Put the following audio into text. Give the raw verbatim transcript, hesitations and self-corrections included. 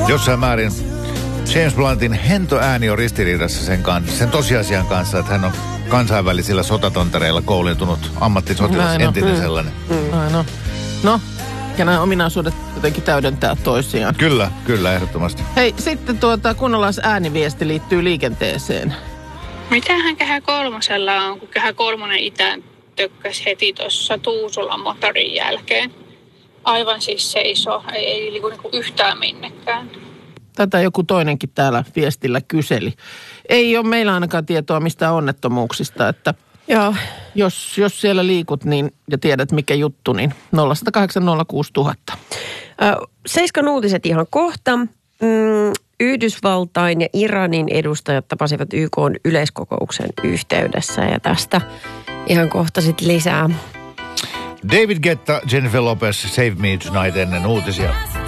Jossain määrin James Bluntin hento ääni on ristiriidassa sen, kanssa, sen tosiasian kanssa, että hän on kansainvälisillä sotatontereilla koulutunut ammattisotilas, entinen mm. sellainen. Mm. No, no, ja nämä ominaisuudet jotenkin täydentää toisiaan. Kyllä, kyllä, ehdottomasti. Hei, sitten tuota, kunnolais ääniviesti liittyy liikenteeseen. Mitähän Kehä kolmosella on, kun Kehä kolmonen itään tökkäsi heti tuossa Tuusulan motorin jälkeen. Aivan siis seisoo, ei, ei liiku niinku yhtään minnekään. Tätä joku toinenkin täällä viestillä kyseli. Ei ole meillä ainakaan tietoa mistään onnettomuuksista, että Joo. Jos, jos siellä liikut niin, ja tiedät mikä juttu, niin nolla yksi nolla kahdeksan nolla kuusi nolla nolla nolla. Seiskan uutiset ihan kohta. Mm, Yhdysvaltain ja Iranin edustajat tapasivat Y K:n yleiskokouksen yhteydessä ja tästä ihan kohta sitten lisää. David Guetta, Jennifer Lopez, Save Me Tonight ennen uutisia.